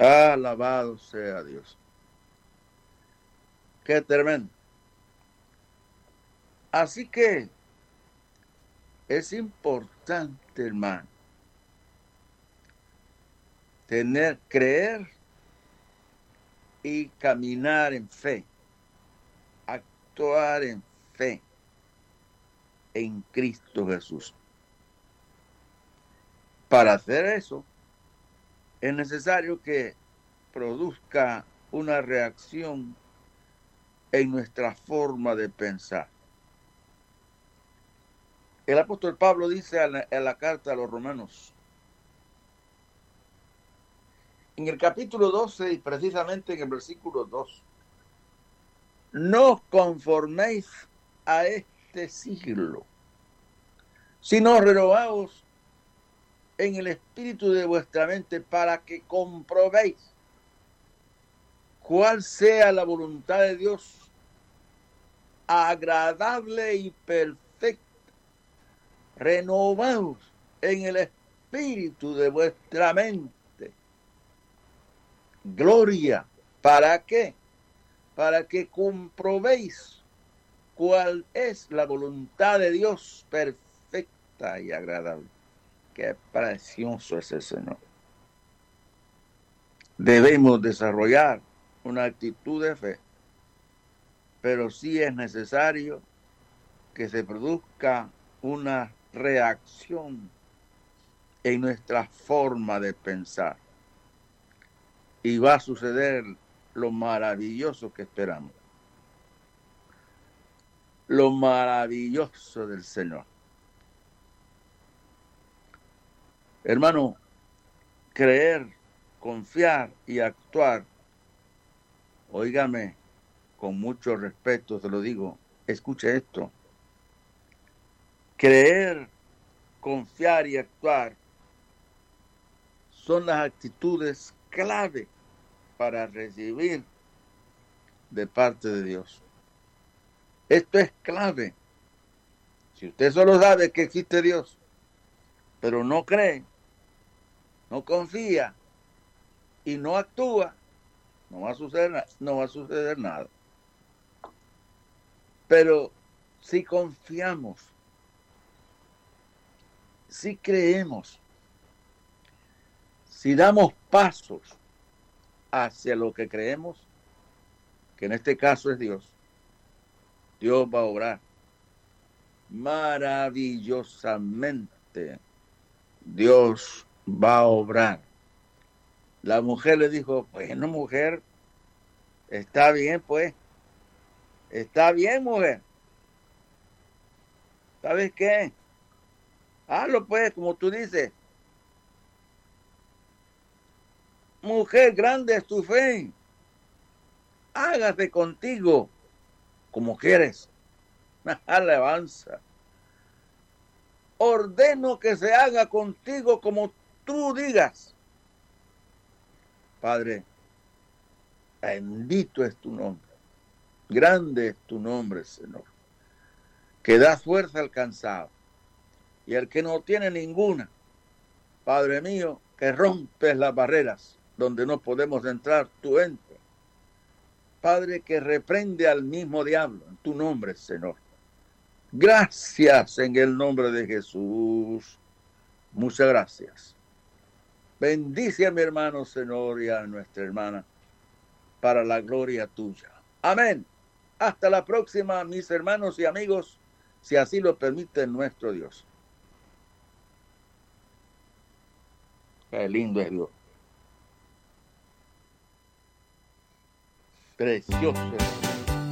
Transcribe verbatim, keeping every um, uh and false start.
Alabado sea Dios. Qué tremendo. Así que es importante, hermano, tener, creer y caminar en fe, actuar en fe en Cristo Jesús. Para hacer eso, es necesario que produzca una reacción en nuestra forma de pensar. El apóstol Pablo dice en la, en la carta a los romanos, en el capítulo doce y precisamente en el versículo dos, no os conforméis a este siglo, sino renovaos en el espíritu de vuestra mente para que comprobéis cuál sea la voluntad de Dios, agradable y perfecta. Renovaos en el espíritu de vuestra mente. Gloria, ¿para qué? Para que comprobéis cuál es la voluntad de Dios perfecta y agradable. Qué precioso es el Señor. Debemos desarrollar una actitud de fe, pero sí es necesario que se produzca una reacción en nuestra forma de pensar. Y va a suceder lo maravilloso que esperamos. Lo maravilloso del Señor. Hermano, creer, confiar y actuar, óigame, con mucho respeto se lo digo, escuche esto. Creer, confiar y actuar son las actitudes clave para recibir de parte de Dios. Esto es clave. Si usted solo sabe que existe Dios, pero no cree, no confía y no actúa, no va a suceder, no va a suceder nada. Pero si confiamos, si creemos, si damos pasos hacia lo que creemos, que en este caso es Dios, Dios va a obrar maravillosamente. Dios va a obrar. La mujer le dijo, bueno, mujer, está bien, pues. Está bien, mujer. ¿Sabes qué? Hazlo, pues, como tú dices. Mujer, grande es tu fe. Hágase contigo como quieres. Alabanza. Ordeno que se haga contigo como tú digas. Padre, bendito es tu nombre. Grande es tu nombre, Señor. Que das fuerza al cansado. Y al que no tiene ninguna, Padre mío, que rompes las barreras donde no podemos entrar, tú entras. Padre, que reprende al mismo diablo en tu nombre, Señor. Gracias en el nombre de Jesús. Muchas gracias. Bendice a mi hermano, Señor, y a nuestra hermana para la gloria tuya. Amén. Hasta la próxima, mis hermanos y amigos, si así lo permite nuestro Dios. Qué lindo es Dios. Precioso es Dios.